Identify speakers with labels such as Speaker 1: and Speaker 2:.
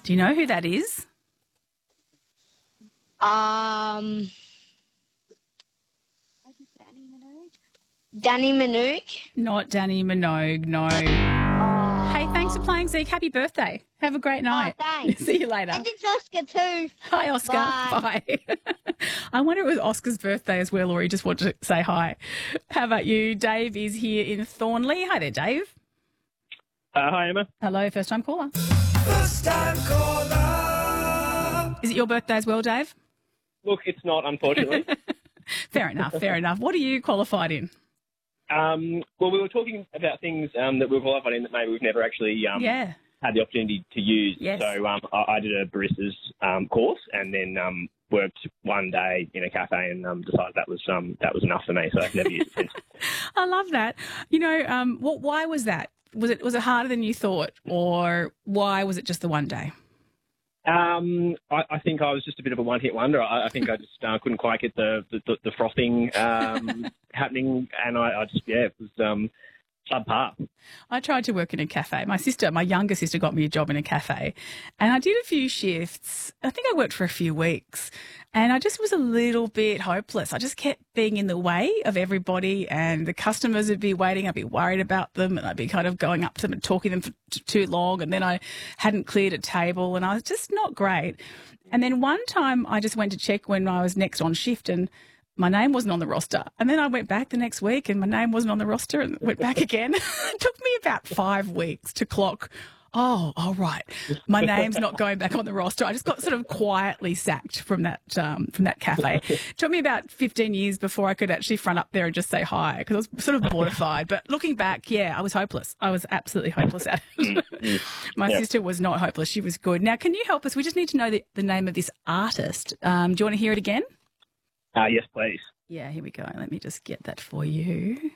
Speaker 1: Do you know who that is?
Speaker 2: Danny Minogue?
Speaker 1: Not Danny Minogue, no.
Speaker 2: Oh.
Speaker 1: Hey, thanks for playing, Zeke. Happy birthday. Have a great night.
Speaker 2: Thanks.
Speaker 1: See you later.
Speaker 2: And it's Oscar too.
Speaker 1: Hi, Oscar.
Speaker 2: Bye.
Speaker 1: Bye. I wonder if it was Oscar's birthday as well, or he just wanted to say hi. How about you? Dave is here in Thornley. Hi there, Dave.
Speaker 3: Hi, Emma.
Speaker 1: Hello, first-time caller.
Speaker 4: First-time caller.
Speaker 1: Is it your birthday as well, Dave?
Speaker 3: Look, it's not, unfortunately.
Speaker 1: Fair enough, fair enough. What are you qualified in?
Speaker 3: Well, we were talking about things that we're qualified in that maybe we've never actually had the opportunity to use.
Speaker 1: Yes.
Speaker 3: So I did a barista's course and then worked one day in a cafe and decided that was enough for me, so I've never used it since.
Speaker 1: I love that. You know, why was that? Was it harder than you thought, or why was it just the one day?
Speaker 3: I think I was just a bit of a one-hit wonder. I think I just couldn't quite get the frothing happening, and I just, it was subpar.
Speaker 1: I tried to work in a cafe. My younger sister got me a job in a cafe, and I did a few shifts. I think I worked for a few weeks, and I just was a little bit hopeless. I just kept being in the way of everybody, and the customers would be waiting. I'd be worried about them, and I'd be kind of going up to them and talking to them for too long, and then I hadn't cleared a table, and I was just not great. And then one time I just went to check when I was next on shift, and my name wasn't on the roster. And then I went back the next week and my name wasn't on the roster and went back again. It took me about 5 weeks to clock, all right, my name's not going back on the roster. I just got sort of quietly sacked from that cafe. It took me about 15 years before I could actually front up there and just say hi, because I was sort of mortified. But looking back, I was hopeless. I was absolutely hopeless at it. My sister was not hopeless. She was good. Now, can you help us? We just need to know the name of this artist. Do you want to hear it again?
Speaker 3: Yes, please.
Speaker 1: Yeah, here we go. Let me just get that for you.